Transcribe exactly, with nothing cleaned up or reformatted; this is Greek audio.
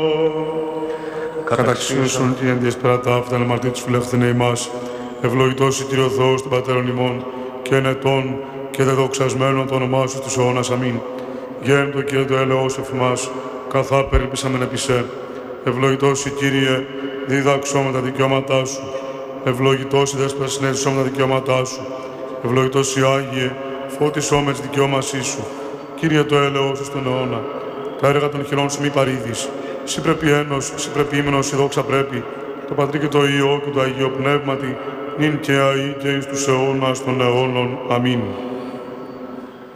Καταξίωσον την εν πέρα ταύτα να μαρτύρης φιλέχθενε ημάς, ευλογητός η Κύριο Θεός των Πατέρων ημών, και ενετών και δεδοξασμένων το όνομά σου στους αιώνας. Αμήν. Γέννητο Κύριε το έλεος εφημάς, καθά περιπίσαμεν επί σε. Ευλογητός η Κύριε, διδαξόμεν τα δικαιώματά σου. Ευλογητός η Δέσποιρα συνέζησόμεν τα δικαιώματά σου. Ευλογητός η Άγιε, φώτισόμεν τις δικαιώμασή σου. Κύριε το έλεος σου στον αιώνα. Τα έργα των χειρών σου μη παρήδεις. Συ πρέπει ένος, συ πρέπει ήμενος, η δόξα πρέπει. Το Πατρί και το Υιό και το Αγίο Πνεύματι, νυν και αεί και εις τους αιώνας των αιώνων. Αμήν.